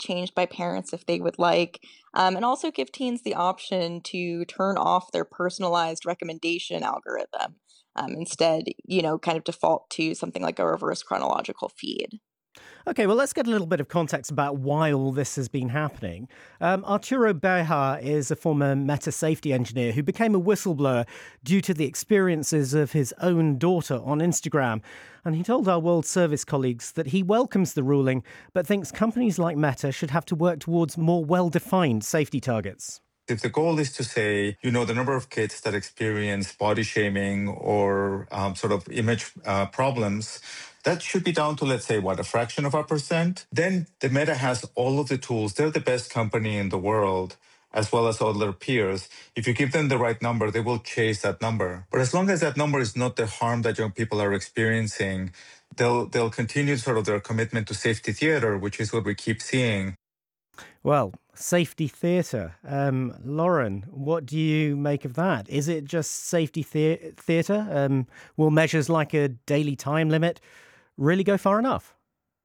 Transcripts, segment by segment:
changed by parents if they would like, and also give teens the option to turn off their personalized recommendation algorithm. Instead, kind of default to something like a reverse chronological feed. Okay, well, let's get a little bit of context about why all this has been happening. Arturo Bejar is a former Meta safety engineer who became a whistleblower due to the experiences of his own daughter on Instagram. And he told our World Service colleagues that he welcomes the ruling, but thinks companies like Meta should have to work towards more well-defined safety targets. If the goal is to say, the number of kids that experience body shaming or sort of image problems, that should be down to, let's say, a fraction of a percent. Then the Meta has all of the tools. They're the best company in the world, as well as all their peers. If you give them the right number, they will chase that number. But as long as that number is not the harm that young people are experiencing, they'll continue sort of their commitment to safety theater, which is what we keep seeing. Well, safety theatre. Lauren, what do you make of that? Is it just safety theatre? Will measures like a daily time limit really go far enough?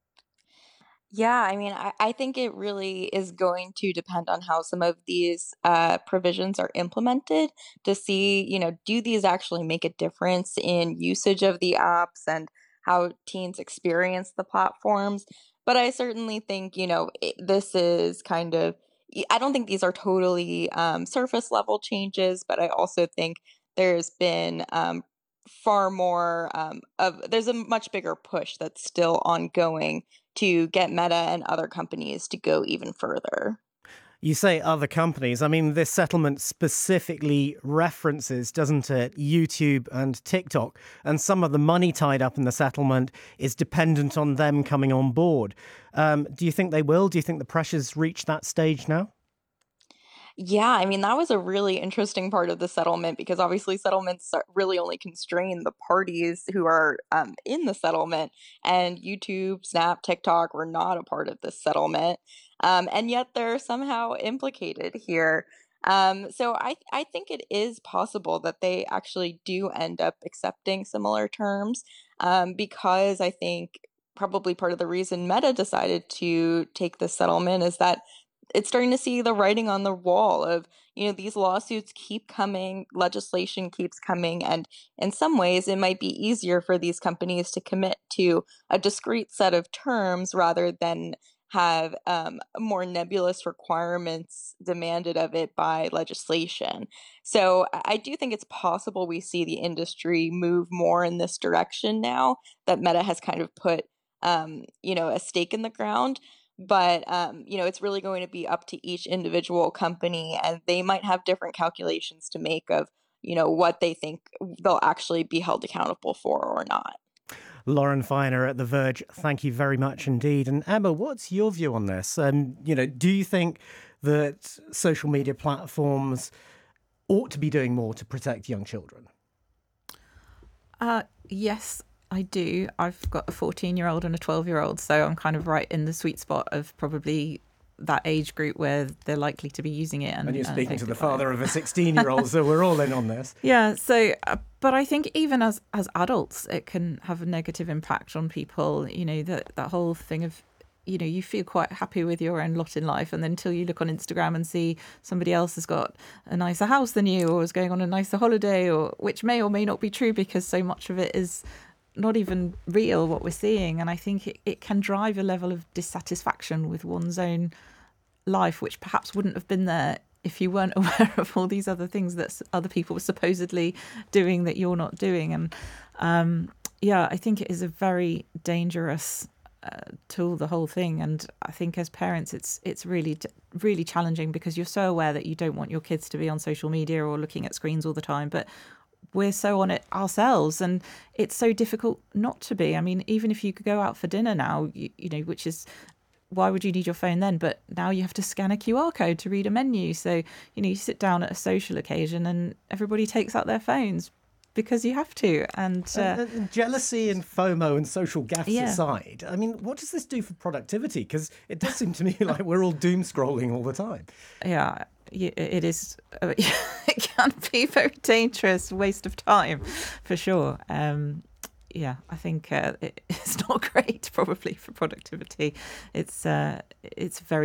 Yeah, I mean, I think it really is going to depend on how some of these provisions are implemented to see, do these actually make a difference in usage of the apps and how teens experience the platforms. But I certainly think, this is kind of, I don't think these are totally surface level changes, but I also think there's been far more there's a much bigger push that's still ongoing to get Meta and other companies to go even further. You say other companies. I mean, this settlement specifically references, doesn't it, YouTube and TikTok? And some of the money tied up in the settlement is dependent on them coming on board. Do you think they will? Do you think the pressure's reached that stage now? Yeah, I mean, that was a really interesting part of the settlement because obviously settlements really only constrain the parties who are in the settlement, and YouTube, Snap, TikTok were not a part of this settlement, and yet they're somehow implicated here. So I think it is possible that they actually do end up accepting similar terms, because I think probably part of the reason Meta decided to take this settlement is that it's starting to see the writing on the wall of, these lawsuits keep coming, legislation keeps coming, and in some ways it might be easier for these companies to commit to a discrete set of terms rather than have more nebulous requirements demanded of it by legislation. So I do think it's possible we see the industry move more in this direction now that Meta has kind of put, a stake in the ground. But it's really going to be up to each individual company, and they might have different calculations to make of, what they think they'll actually be held accountable for or not. Lauren Feiner at The Verge, thank you very much indeed. And Emma, what's your view on this? Do you think that social media platforms ought to be doing more to protect young children? Yes, I do. I've got a 14-year-old and a 12-year-old, so I'm kind of right in the sweet spot of probably that age group where they're likely to be using it. And you're speaking to the father of a 16-year-old, so we're all in on this. Yeah, so, but I think even as adults, it can have a negative impact on people. That whole thing of, you feel quite happy with your own lot in life, and then until you look on Instagram and see somebody else has got a nicer house than you or is going on a nicer holiday, or which may or may not be true because so much of it is not even real, what we're seeing. And I think it can drive a level of dissatisfaction with one's own life, which perhaps wouldn't have been there if you weren't aware of all these other things that other people were supposedly doing that you're not doing. And I think it is a very dangerous tool, the whole thing. And I think as parents, it's really, really challenging because you're so aware that you don't want your kids to be on social media or looking at screens all the time. But we're so on it ourselves, and it's so difficult not to be. I mean, even if you could go out for dinner now, which is, why would you need your phone then? But now you have to scan a QR code to read a menu. So, you sit down at a social occasion and everybody takes out their phones because you have to. And jealousy and FOMO and social gaffes aside, I mean, what does this do for productivity? Because it does seem to me like we're all doom scrolling all the time. Yeah. It is. It can be very dangerous, waste of time, for sure. I think it's not great, probably, for productivity. It's very